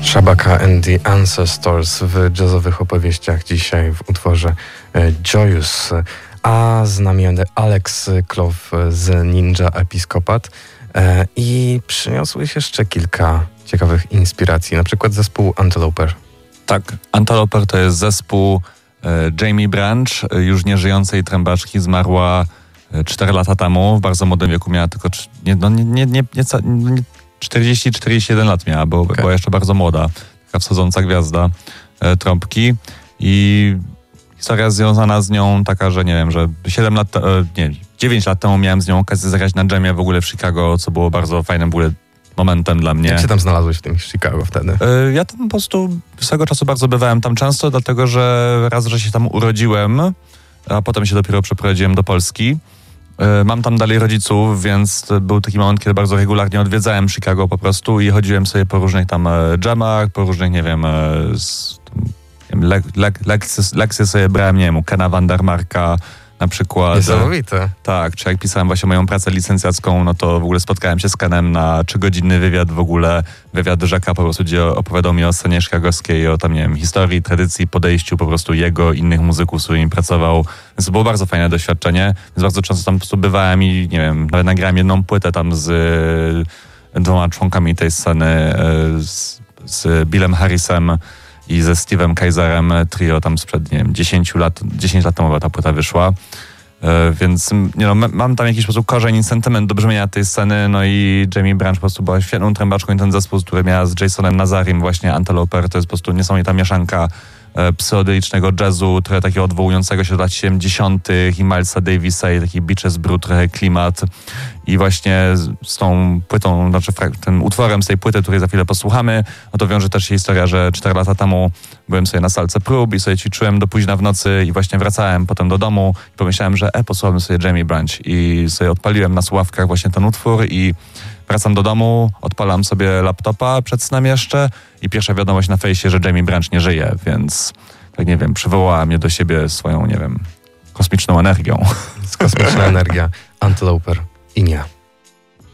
Shabaka and the Ancestors w jazzowych opowieściach dzisiaj w utworze Joyous. A z nami Alex Klow z Ninja Episkopat i przyniosłeś jeszcze kilka ciekawych inspiracji, na przykład zespół Anteloper. Tak, Anteloper to jest zespół Jamie Branch, już nieżyjącej trębaczki, zmarła 4 lata temu, w bardzo młodym wieku, miała tylko 40-41 lat miała, była jeszcze bardzo młoda, taka wschodząca gwiazda trąbki i historia związana z nią taka, że nie wiem, że 9 lat temu miałem z nią okazję zagrać na dżemie w ogóle w Chicago, co było bardzo fajnym w ogóle momentem dla mnie. Jak się tam znalazłeś w tym Chicago wtedy? Ja tam po prostu swego czasu bardzo bywałem tam często, dlatego że raz, że się tam urodziłem, a potem się dopiero przeprowadziłem do Polski. Mam tam dalej rodziców, więc był taki moment, kiedy bardzo regularnie odwiedzałem Chicago po prostu i chodziłem sobie po różnych tam dżemach, po różnych, nie wiem, lekcje sobie brałem, nie wiem, u Kena Vandermarka na przykład. Niesamowite. Tak, czy jak pisałem właśnie moją pracę licencjacką, no to w ogóle spotkałem się z Kenem na 3-godzinny wywiad w ogóle, wywiad Rzeka po prostu, gdzie opowiadał mi o scenie chicagowskiej, o tam, nie wiem, historii, tradycji, podejściu po prostu jego, innych muzyków, z którymi pracował. Więc to było bardzo fajne doświadczenie, więc bardzo często tam po prostu bywałem i, nie wiem, nawet nagrałem jedną płytę tam z 2 członkami tej sceny, z Billem Harrisem i ze Steve'em Kaiserem, trio tam sprzed, nie wiem, 10 lat temu ta płyta wyszła. Więc mam tam jakiś sposób korzeń i sentyment do brzmienia tej sceny, no i Jamie Branch po prostu była świetną trębaczką i ten zespół, który miała z Jasonem Nazarim właśnie Anteloper, to jest po prostu niesamowita mieszanka psychodelicznego jazzu, trochę takiego odwołującego się do lat 70. i Milesa Davisa i taki Beaches Brew, trochę klimat. I właśnie z tą płytą, znaczy tym utworem z tej płyty, której za chwilę posłuchamy, no to wiąże też się historia, że 4 lata temu byłem sobie na salce prób i sobie ćwiczyłem do późna w nocy i właśnie wracałem potem do domu i pomyślałem, że posłucham sobie Jamie Branch i sobie odpaliłem na słuchawkach właśnie ten utwór i wracam do domu, odpalam sobie laptopa przed snem jeszcze i pierwsza wiadomość na fejsie, że Jamie Branch nie żyje, więc tak nie wiem, przywołała mnie do siebie swoją, nie wiem, kosmiczną energią. Kosmiczna energia, Anteloper i nie.